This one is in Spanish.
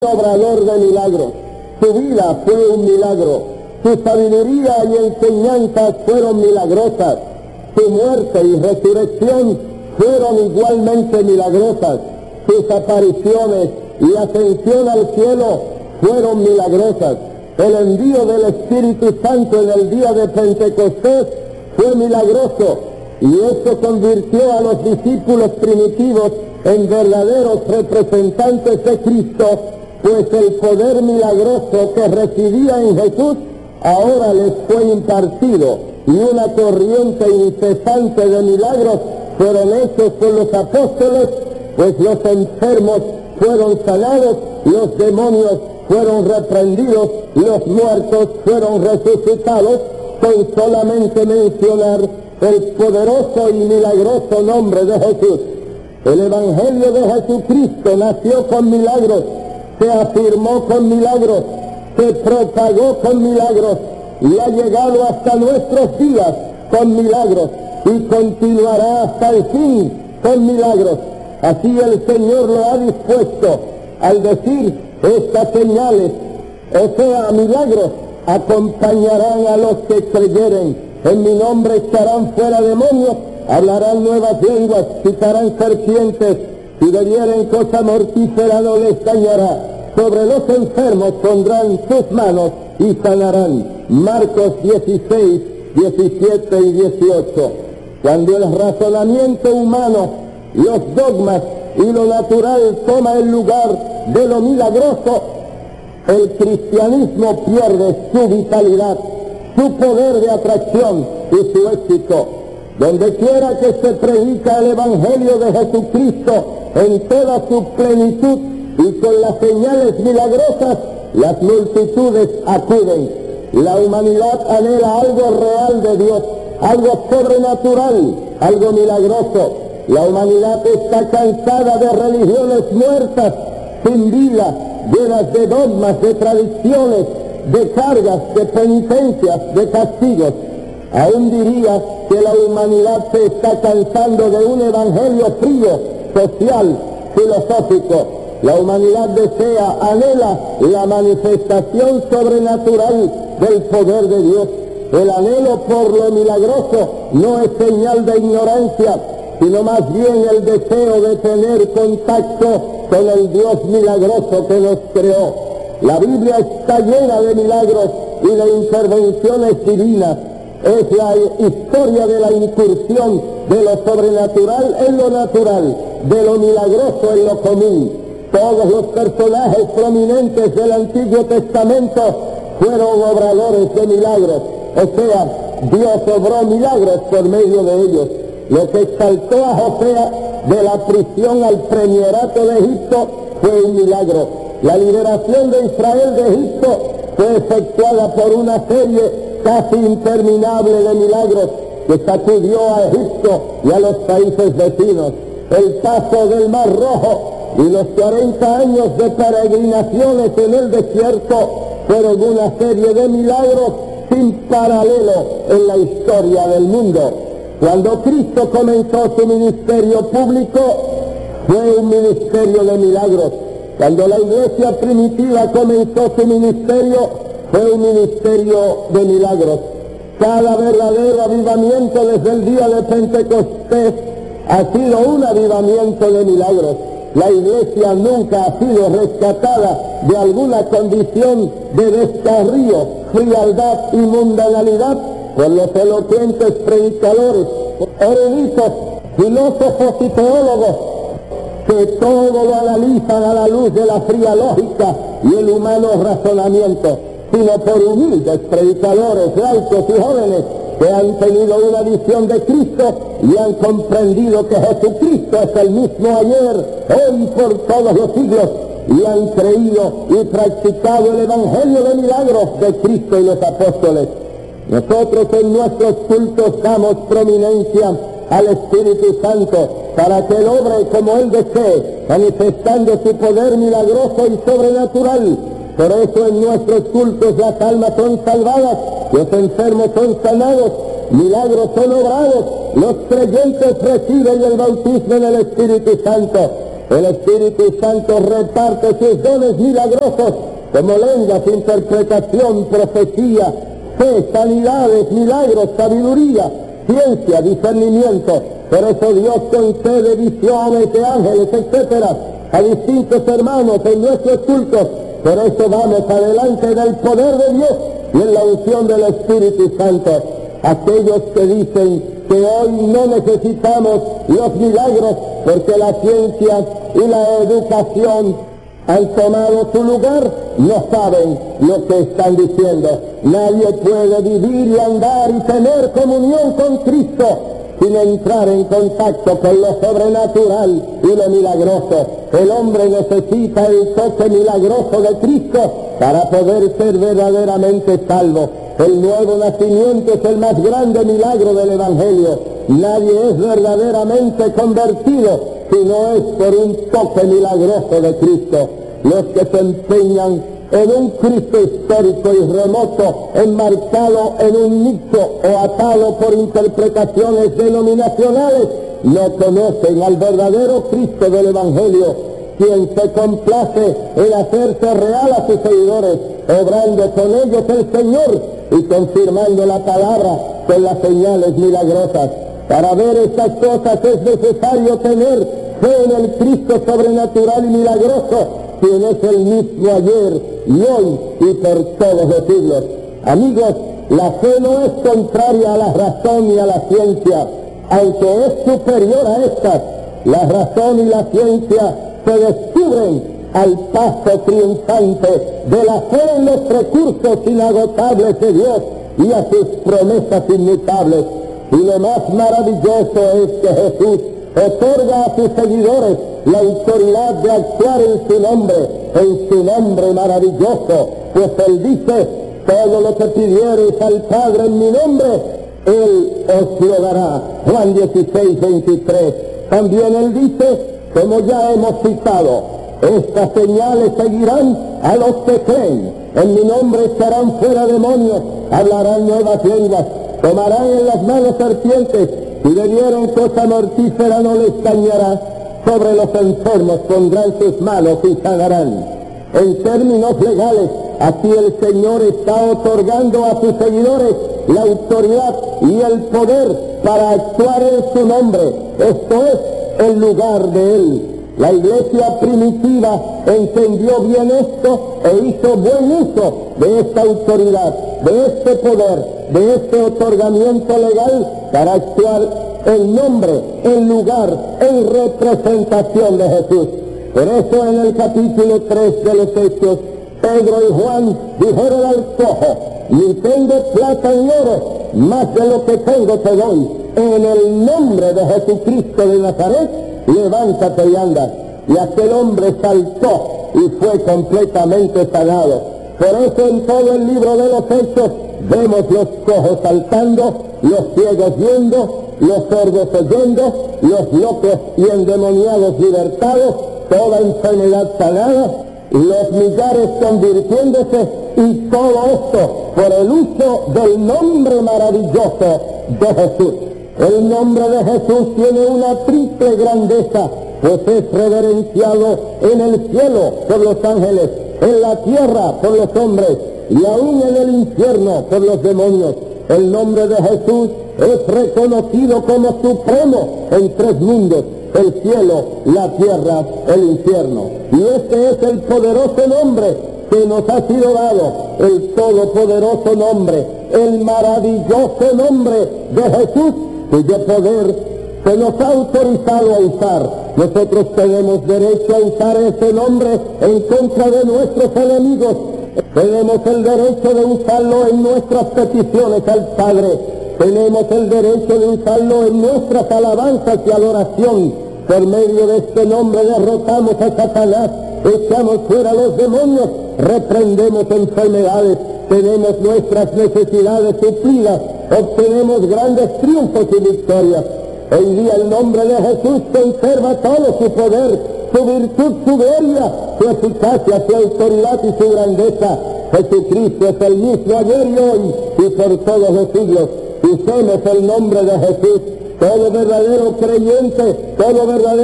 obrador de milagros. Su vida fue un milagro. Su sabiduría y enseñanzas fueron milagrosas. Su muerte y resurrección fueron igualmente milagrosas. Sus apariciones y ascensión al cielo fueron milagrosas. El envío del Espíritu Santo en el día de Pentecostés fue milagroso, y esto convirtió a los discípulos primitivos en verdaderos representantes de Cristo, pues el poder milagroso que residía en Jesús ahora les fue impartido, y una corriente incesante de milagros fueron hechos por los apóstoles, pues los enfermos fueron sanados, los demonios fueron reprendidos, los muertos fueron resucitados, con solamente mencionar el poderoso y milagroso nombre de Jesús. El Evangelio de Jesucristo nació con milagros, se afirmó con milagros, se propagó con milagros y ha llegado hasta nuestros días con milagros y continuará hasta el fin con milagros. Así el Señor lo ha dispuesto al decir: estas señales, o sea, milagros, acompañarán a los que creyeren. En mi nombre echarán fuera demonios, hablarán nuevas lenguas, picarán serpientes, si bebieren cosa mortífera no les dañará. Sobre los enfermos pondrán sus manos y sanarán. Marcos 16, 17 y 18. Cuando el razonamiento humano, los dogmas y lo natural toma el lugar de lo milagroso, el cristianismo pierde su vitalidad, su poder de atracción y su éxito. Donde quiera que se predica el Evangelio de Jesucristo en toda su plenitud y con las señales milagrosas, las multitudes acuden. La humanidad anhela algo real de Dios, algo sobrenatural, algo milagroso. La humanidad está cansada de religiones muertas, sin vida, llenas de dogmas, de tradiciones, de cargas, de penitencias, de castigos. Aún diría que la humanidad se está cansando de un evangelio frío, social, filosófico. La humanidad desea, anhela la manifestación sobrenatural del poder de Dios. El anhelo por lo milagroso no es señal de ignorancia, sino más bien el deseo de tener contacto con el Dios milagroso que nos creó. La Biblia está llena de milagros y de intervenciones divinas. Es la historia de la incursión de lo sobrenatural en lo natural, de lo milagroso en lo común. Todos los personajes prominentes del Antiguo Testamento fueron obradores de milagros, o sea, Dios obró milagros por medio de ellos. Lo que exaltó a José de la prisión al premierato de Egipto fue un milagro. La liberación de Israel de Egipto fue efectuada por una serie casi interminable de milagros que sacudió a Egipto y a los países vecinos. El paso del Mar Rojo y los 40 años de peregrinaciones en el desierto fueron una serie de milagros sin paralelo en la historia del mundo. Cuando Cristo comenzó su ministerio público, fue un ministerio de milagros. Cuando la iglesia primitiva comenzó su ministerio, fue un ministerio de milagros. Cada verdadero avivamiento desde el día de Pentecostés ha sido un avivamiento de milagros. La iglesia nunca ha sido rescatada de alguna condición de descarrío, frialdad y mundanalidad por los elocuentes predicadores, eruditos, filósofos y teólogos, que todo lo analizan a la luz de la fría lógica y el humano razonamiento, sino por humildes predicadores, laicos y jóvenes que han tenido una visión de Cristo y han comprendido que Jesucristo es el mismo ayer, hoy, por todos los siglos, y han creído y practicado el Evangelio de milagros de Cristo y los apóstoles. Nosotros en nuestros cultos damos prominencia al Espíritu Santo para que Él obre como Él desee, manifestando su poder milagroso y sobrenatural. Por eso en nuestros cultos las almas son salvadas, los enfermos son sanados, milagros son obrados, los creyentes reciben el bautismo en el Espíritu Santo. El Espíritu Santo reparte sus dones milagrosos como lenguas, interpretación, profecía, fe, sanidades, milagros, sabiduría, ciencia, discernimiento. Por eso Dios concede visiones de ángeles, etcétera, a distintos hermanos en nuestros cultos. Por eso vamos adelante del poder de Dios y en la unción del Espíritu Santo. Aquellos que dicen que hoy no necesitamos los milagros porque la ciencia y la educación han tomado su lugar, no saben lo que están diciendo. Nadie puede vivir y andar y tener comunión con Cristo sin entrar en contacto con lo sobrenatural y lo milagroso. El hombre necesita el toque milagroso de Cristo para poder ser verdaderamente salvo. El nuevo nacimiento es el más grande milagro del Evangelio. Nadie es verdaderamente convertido si no es por un toque milagroso de Cristo. Los que se empeñan en un Cristo histórico y remoto, enmarcado en un nicho o atado por interpretaciones denominacionales, no conocen al verdadero Cristo del Evangelio, quien se complace en hacerse real a sus seguidores, obrando con ellos el Señor y confirmando la palabra con las señales milagrosas. Para ver estas cosas es necesario tener fe en el Cristo sobrenatural y milagroso, quien es el mismo ayer y hoy y por todos los siglos. Amigos, la fe no es contraria a la razón y a la ciencia, aunque es superior a estas. La razón y la ciencia se descubren al paso triunfante de la fe en los recursos inagotables de Dios y a sus promesas inmutables. Y lo más maravilloso es que Jesús otorga a sus seguidores la autoridad de actuar en su nombre maravilloso, pues Él dice: todo lo que pidiereis al Padre en mi nombre, Él os lo dará. Juan 16:23. También Él dice, como ya hemos citado, estas señales seguirán a los que creen. En mi nombre echarán fuera demonios, hablarán nuevas lenguas, tomarán en las manos serpientes, si bebieren cosa mortífera no les dañará, sobre los enfermos pondrán sus manos y sanarán. En términos legales, aquí el Señor está otorgando a sus seguidores la autoridad y el poder para actuar en su nombre. Esto es el lugar de Él. La iglesia primitiva entendió bien esto e hizo buen uso de esta autoridad, de este poder, de este otorgamiento legal para actuar en nombre, en lugar, en representación de Jesús. Por eso en el capítulo 3 de los Hechos, Pedro y Juan dijeron al cojo: ni tengo plata ni oro, más de lo que tengo te doy. En el nombre de Jesucristo de Nazaret, levántate y anda. Y aquel hombre saltó y fue completamente sanado. Por eso en todo el libro de los Hechos vemos los cojos saltando, los ciegos viendo, los sordos oyendo, los locos y endemoniados libertados, toda enfermedad sanada, los millares convirtiéndose, y todo esto por el uso del nombre maravilloso de Jesús. El nombre de Jesús tiene una triple grandeza, pues es reverenciado en el cielo por los ángeles, en la tierra por los hombres y aún en el infierno por los demonios. El nombre de Jesús es reconocido como supremo en tres mundos: el cielo, la tierra, el infierno. Y este es el poderoso nombre que nos ha sido dado, el todopoderoso nombre, el maravilloso nombre de Jesús, cuyo poder se nos ha autorizado a usar. Nosotros tenemos derecho a usar ese nombre en contra de nuestros enemigos. Tenemos el derecho de usarlo en nuestras peticiones al Padre. Tenemos el derecho de usarlo en nuestras alabanzas y adoración. Por medio de este nombre derrotamos a Satanás, echamos fuera a los demonios, reprendemos enfermedades, tenemos nuestras necesidades suplidas, obtenemos grandes triunfos y victorias. Hoy día el nombre de Jesús conserva todo su poder, su virtud, su gloria, su eficacia, su autoridad y su grandeza. Jesucristo es el mismo ayer y hoy y por todos los siglos. Usemos el nombre de Jesús. Todo verdadero creyente, todo verdadero